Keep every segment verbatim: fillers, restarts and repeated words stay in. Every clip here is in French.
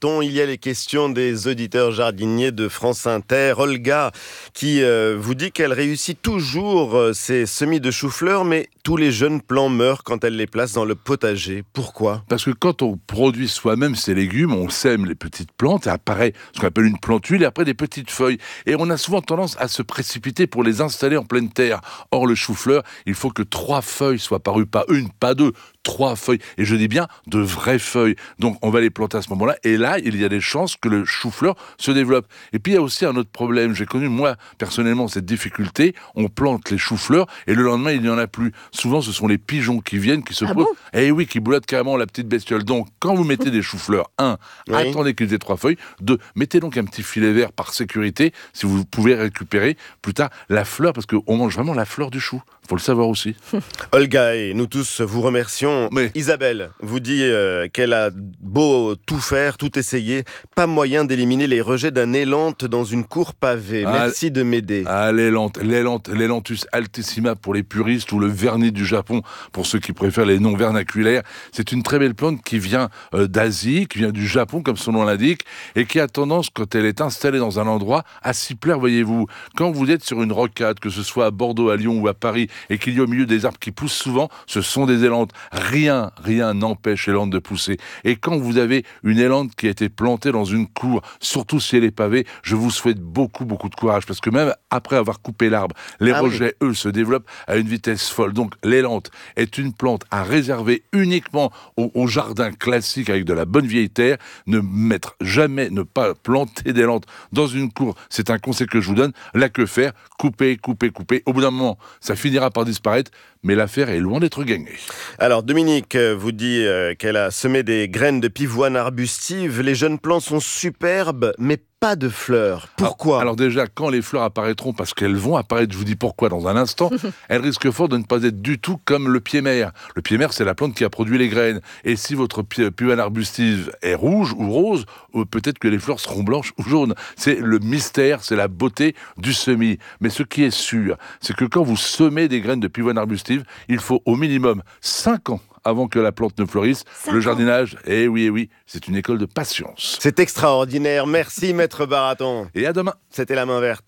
Baraton. Il y a les questions des auditeurs jardiniers de France Inter. Olga qui euh, vous dit qu'elle réussit toujours euh, ses semis de chou-fleur, mais tous les jeunes plants meurent quand elle les place dans le potager. Pourquoi ? Parce que quand on produit soi-même ses légumes, on sème les petites plantes et apparaît ce qu'on appelle une plantule et après des petites feuilles. Et on a souvent tendance à se précipiter pour les installer en pleine terre. Or, le chou-fleur, il faut que trois feuilles soient parues, pas une, pas deux, trois feuilles. Et je dis bien de vraies feuilles. Donc, on va les planter à ce moment-là. Et là, il y a des chances que le chou-fleur se développe. Et puis, il y a aussi un autre problème. J'ai connu, moi, personnellement, cette difficulté. On plante les choux-fleurs et le lendemain, il n'y en a plus. Souvent, ce sont les pigeons qui viennent, qui se Ah posent. bon Et oui, qui boulotent carrément la petite bestiole. Donc, quand vous mettez des choux-fleurs, un, Oui. attendez qu'ils aient trois feuilles. Deux, mettez donc un petit filet vert par sécurité, si vous pouvez récupérer plus tard la fleur, parce qu'on mange vraiment la fleur du chou. Il faut le savoir aussi. Olga et nous tous vous remercions. Mais... Isabelle vous dit euh, qu'elle a beau tout faire, tout essayer, pas moyen d'éliminer les rejets d'un élante dans une cour pavée. Ah, Merci de m'aider. Ah, l'élante, l'élante, l'élanthus altissima pour les puristes ou le vernis du Japon pour ceux qui préfèrent les noms vernaculaires. C'est une très belle plante qui vient euh, d'Asie, qui vient du Japon, comme son nom l'indique, et qui a tendance, quand elle est installée dans un endroit, à s'y plaire, voyez-vous. Quand vous êtes sur une rocade, que ce soit à Bordeaux, à Lyon ou à Paris, et qu'il y a au milieu des arbres qui poussent souvent, ce sont des élantes. Rien, rien n'empêche l'élante de pousser. Et quand vous avez une élante qui a été plantée dans une cour, surtout si elle est pavée, je vous souhaite beaucoup, beaucoup de courage, parce que même après avoir coupé l'arbre, les ah rejets, oui. eux, se développent à une vitesse folle. Donc l'élante est une plante à réserver uniquement au, au jardin classique avec de la bonne vieille terre. Ne mettre jamais, ne pas planter d'élante dans une cour. C'est un conseil que je vous donne. Là, que faire ? Couper, couper, couper. Au bout d'un moment, ça finira par disparaître, mais l'affaire est loin d'être gagnée. Alors Dominique vous dit euh, qu'elle a semé des graines de pivoine arbustive. Les jeunes plants sont superbes, mais pas de fleurs. Pourquoi ? alors, alors déjà, quand les fleurs apparaîtront, parce qu'elles vont apparaître, je vous dis pourquoi dans un instant, elles risquent fort de ne pas être du tout comme le pied-mère. Le pied-mère, c'est la plante qui a produit les graines. Et si votre pi- pivoine arbustive est rouge ou rose, euh, peut-être que les fleurs seront blanches ou jaunes. C'est le mystère, c'est la beauté du semis. Mais ce qui est sûr, c'est que quand vous semez des graines de pivoine arbustive, il faut au minimum cinq ans avant que la plante ne fleurisse. Le jardinage, eh oui, eh oui, c'est une école de patience. C'est extraordinaire. Merci Maître Baraton. Et à demain. C'était La Main Verte.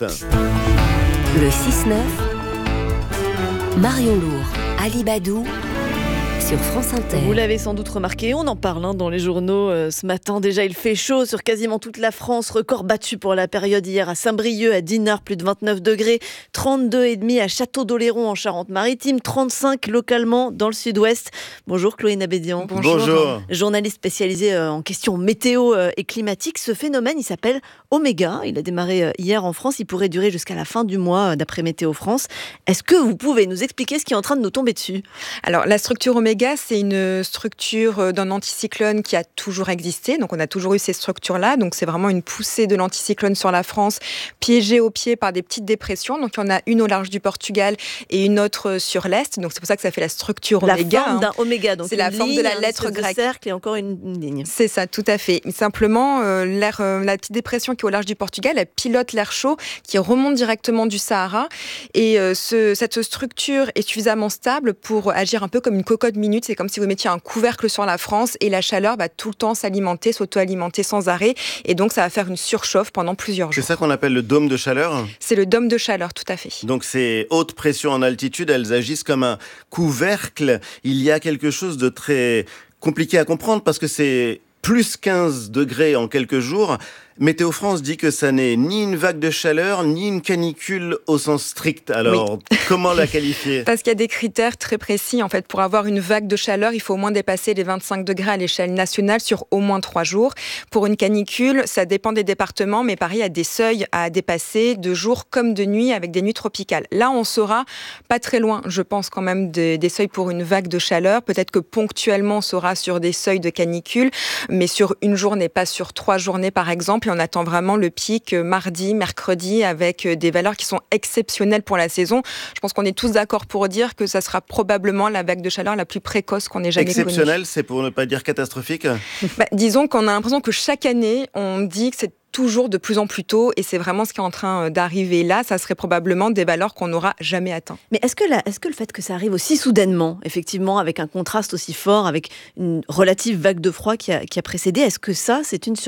Le six neuf, Marion Lourd, Ali Badou, sur France Inter. Vous l'avez sans doute remarqué, on en parle hein, dans les journaux euh, ce matin. Déjà, il fait chaud sur quasiment toute la France. Record battu pour la période hier à Saint-Brieuc, à Dinard, plus de vingt-neuf degrés. trente-deux virgule cinq à Château-d'Oléron en Charente-Maritime. trente-cinq localement dans le sud-ouest. Bonjour Chloé Nabédian. Bonjour. Bonjour. Journaliste spécialisée euh, en questions météo euh, et climatiques. Ce phénomène, il s'appelle Oméga. Il a démarré euh, hier en France. Il pourrait durer jusqu'à la fin du mois, euh, d'après Météo France. Est-ce que vous pouvez nous expliquer ce qui est en train de nous tomber dessus ? Alors, la structure Oméga, c'est une structure d'un anticyclone qui a toujours existé. Donc, on a toujours eu ces structures-là. Donc, c'est vraiment une poussée de l'anticyclone sur la France, piégée au pied par des petites dépressions. Donc, il y en a une au large du Portugal et une autre sur l'est. Donc, c'est pour ça que ça fait la structure la Oméga. La forme hein. d'un oméga. Donc, c'est la forme ligne, de la lettre grecque. cercle et encore une, une ligne. C'est ça, tout à fait. Simplement, euh, l'air, euh, la petite dépression qui est au large du Portugal, elle pilote l'air chaud qui remonte directement du Sahara. Et euh, ce, cette structure est suffisamment stable pour agir un peu comme une cocotte minute. C'est comme si vous mettiez un couvercle sur la France et la chaleur va tout le temps s'alimenter, s'auto-alimenter sans arrêt. Et donc, ça va faire une surchauffe pendant plusieurs jours. C'est ça qu'on appelle le dôme de chaleur ? C'est le dôme de chaleur, tout à fait. Donc ces hautes pressions en altitude, elles agissent comme un couvercle. Il y a quelque chose de très compliqué à comprendre parce que c'est plus quinze degrés en quelques jours. Météo France dit que ça n'est ni une vague de chaleur, ni une canicule au sens strict. Alors, oui. Comment la qualifier ? Parce qu'il y a des critères très précis. En fait, pour avoir une vague de chaleur, il faut au moins dépasser les vingt-cinq degrés à l'échelle nationale sur au moins trois jours. Pour une canicule, ça dépend des départements, mais pareil, il y a des seuils à dépasser de jour comme de nuit avec des nuits tropicales. Là, on sera pas très loin, je pense, quand même, des, des seuils pour une vague de chaleur. Peut-être que ponctuellement, on sera sur des seuils de canicule, mais sur une journée, pas sur trois journées, par exemple. Et on attend vraiment le pic mardi, mercredi, avec des valeurs qui sont exceptionnelles pour la saison. Je pense qu'on est tous d'accord pour dire que ça sera probablement la vague de chaleur la plus précoce qu'on ait jamais connue. Exceptionnelle, c'est pour ne pas dire catastrophique ? Bah, disons qu'on a l'impression que chaque année, on dit que c'est toujours de plus en plus tôt, et c'est vraiment ce qui est en train d'arriver là. Ça serait probablement des valeurs qu'on n'aura jamais atteintes. Mais est-ce que, la, est-ce que le fait que ça arrive aussi soudainement, effectivement, avec un contraste aussi fort, avec une relative vague de froid qui a, qui a précédé, est-ce que ça, c'est une surprise ?